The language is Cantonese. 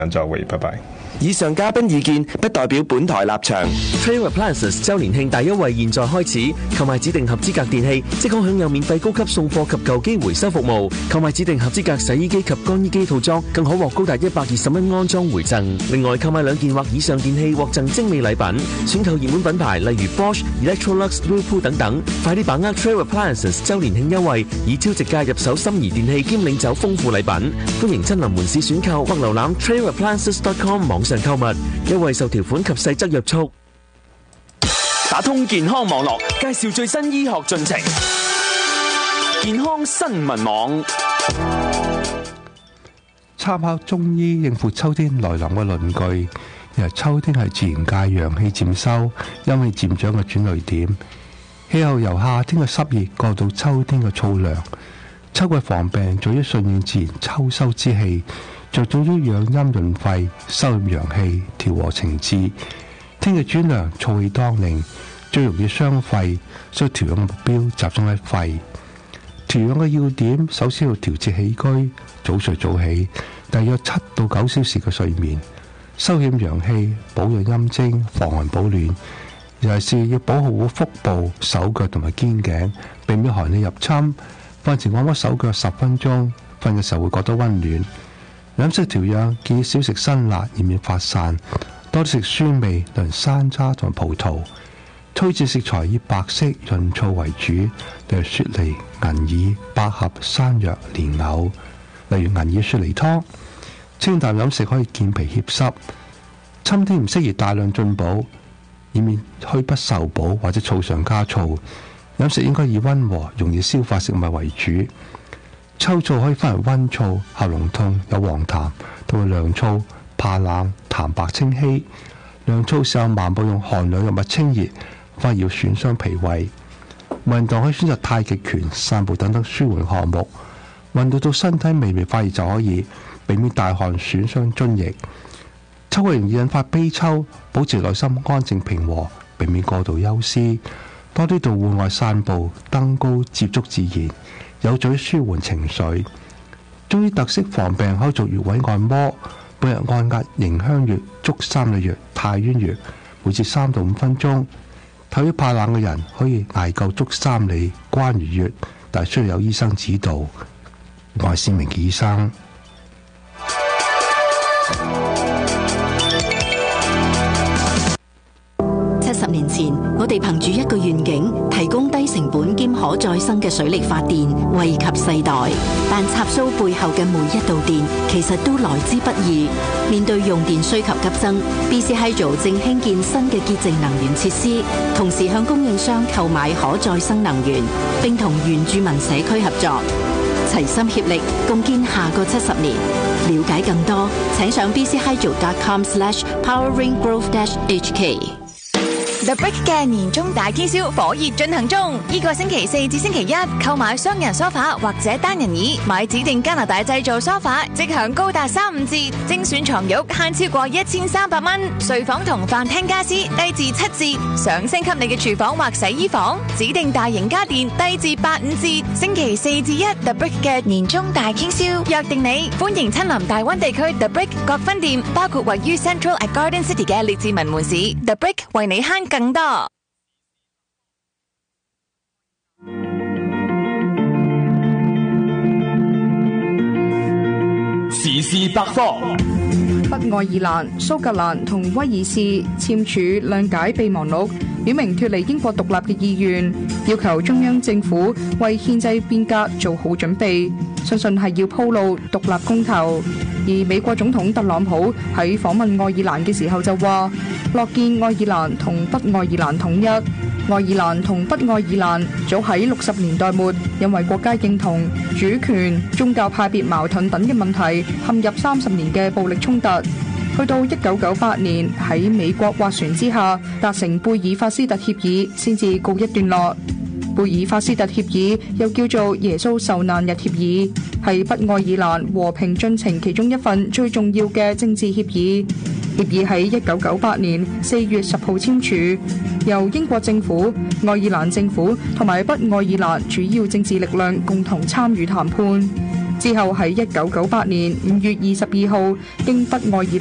再會，拜拜。 以上嘉賓意見不代表本台立場。Trail Appliances 周年慶大優惠現在開始，購買指定合資格電器即可享有免費高級送貨及舊機回收服務。購買指定合資格洗衣機及乾衣機套裝，更可獲高達120蚊安裝回贈。另外，購買2件或以上電器獲贈精美禮品。選購熱門品牌，例如 Bosch、Electrolux、Whirlpool 等等。快啲把握 Trail Appliances 周年慶優惠，以超值價入手心儀電器兼領走豐富禮品。歡迎親臨門市選購或瀏覽 trailappliances.com 網上購物，優惠受條款及細則約束。打通健康網絡，介紹最新醫學進程。健康新聞網， 參考中醫應付秋天來臨嘅論據，因為秋天係自然界陽氣漸收、陰氣漸長嘅轉捩點。氣候由夏天嘅濕熱過到秋天嘅燥涼，秋季防病在於順應自然秋收之氣，着重於養陰潤肺、收斂陽氣、調和情志。天氣轉涼，燥氣當令，最容易傷肺，所以調養嘅目標集中喺肺。調養嘅要點，首先要調節起居，早睡早起，大約7到9小時嘅睡眠，收斂陽氣，保養陰精，防寒保暖。尤其是要保護好腹部、手腳同埋肩頸，避免寒氣入侵。瞓前按摩手腳10分鐘，瞓嘅時候會覺得溫暖。飲食調養建議少食辛辣，以免發散，多啲食酸味，例如山楂同葡萄。推薦食材以白色潤燥為主，例如雪梨、銀耳、百合、山藥、蓮藕。例如銀耳雪梨湯。清淡飲食可以健脾祛濕。春天唔適宜大量進補，以免虛不受補或者燥上加燥。飲食應該以溫和、容易消化食物為主。秋燥可以分為溫燥、喉嚨痛、有黃痰，同埋涼燥、怕冷、痰白清稀。涼燥時候漫步用寒涼藥物清熱，反而要損傷脾胃。運動可以選擇太極拳、散步等等舒緩項目。運動到身體微微發熱就可以，避免大汗損傷津液。秋季容易引發悲秋，保持內心安靜平和，避免過度憂思。多啲到戶外散步、登高接觸自然，有助於舒緩情緒。中醫特色防病可以做穴位按摩，每日按壓迎香穴、足三里穴、太淵穴，每次3到5分鐘。頭要怕冷嘅人可以艾灸足3里、關元穴，但需要有醫生指導。我係施明傑醫生。 70年前，我哋憑住一個願景，提供低成本兼可再生嘅水力發電，惠及世代。但插蘇背後嘅每一度電，其實都來之不易。面對用電需求急增 ，BC Hydro 正興建新嘅潔淨能源設施，同時向供應商購買可再生能源，並同原住民社區合作，齊心協力，共建下個70年。了解更多，請上 bchydro.com/poweringgrowth-hk。 The Brick 嘅年終大天銷火熱進行中，呢個星期4至星期1，購買雙人梳化或者單人椅，買指定加拿大製造梳化，即享高達35折，精選床褥慳超過1300蚊，睡房同飯廳家私低至7折，想升級你嘅廚房或洗衣房，指定大型家電低至85折。星期4至1 The Brick 嘅年終大傾銷，約定你，歡迎親臨大灣地區 The Brick 各分店，包括位於 Central at Garden City 嘅列治文門市 The Brick 為你慳更多。 時事百科。 北愛爾蘭、蘇格蘭同威爾士簽署諒解備忘錄，表明脫離英國獨立嘅意願，要求中央政府為憲制變革做好準備，相信係要鋪路獨立公投。而美國總統特朗普喺訪問愛爾蘭嘅時候就話，樂見愛爾蘭同北愛爾蘭統一。愛爾蘭同北愛爾蘭早喺60年代末，因為國家認同、主權、宗教派別矛盾等嘅問題，陷入30年嘅暴力衝突。去到1998年，喺美國斡旋之下，達成貝爾法斯特協議，先至告一段落。貝爾法斯特協議又叫做耶穌受難日協議，係北愛爾蘭和平進程其中一份最重要嘅政治協議。協議喺1998年4月10號簽署，由英國政府、愛爾蘭政府同埋北愛爾蘭主要政治力量共同參與談判。 之後喺1998年5月22號經北愛爾